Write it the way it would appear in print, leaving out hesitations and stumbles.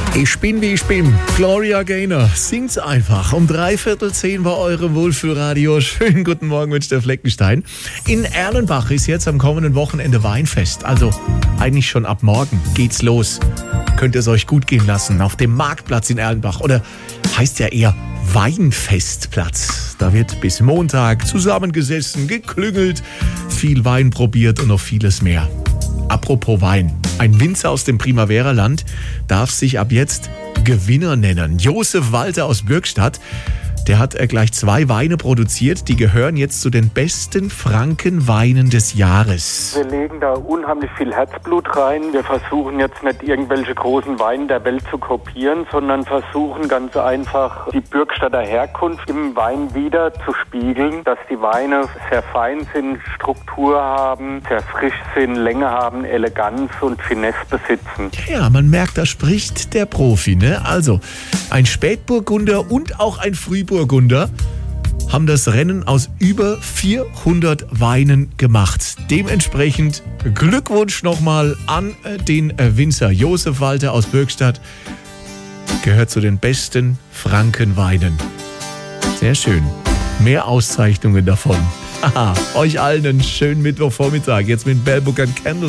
Ich bin, wie ich bin. Gloria Gaynor, singt's einfach. Um 9:45 bei eurem Wohlfühlradio. Schönen guten Morgen, Mensch, der Fleckenstein. In Erlenbach ist jetzt am kommenden Wochenende Weinfest. Also eigentlich schon ab morgen geht's los. Könnt ihr es euch gut gehen lassen auf dem Marktplatz in Erlenbach. Oder heißt ja eher Weinfestplatz. Da wird bis Montag zusammengesessen, geklüngelt, viel Wein probiert und noch vieles mehr. Apropos Wein. Ein Winzer aus dem Primavera-Land darf sich ab jetzt Gewinner nennen. Josef Walter aus Bürgstadt, der hat gleich 2 Weine produziert, die gehören jetzt zu den besten Frankenweinen des Jahres. Wir legen da unheimlich viel Herzblut rein. Wir versuchen jetzt nicht irgendwelche großen Weine der Welt zu kopieren, sondern versuchen ganz einfach die Bürgstadter Herkunft im Wein wieder zu spiegeln, dass die Weine sehr fein sind, Struktur haben, sehr frisch sind, Länge haben, Eleganz und Finesse besitzen. Ja, man merkt, da spricht der Profi, ne? Also, ein Spätburgunder und auch ein Frühburgunder haben das Rennen aus über 400 Weinen gemacht. Dementsprechend Glückwunsch nochmal an den Winzer Josef Walter aus Bürgstadt. Gehört zu den besten Frankenweinen. Sehr schön. Mehr Auszeichnungen davon. Haha, euch allen einen schönen Mittwochvormittag. Jetzt mit Bell Book & Candle.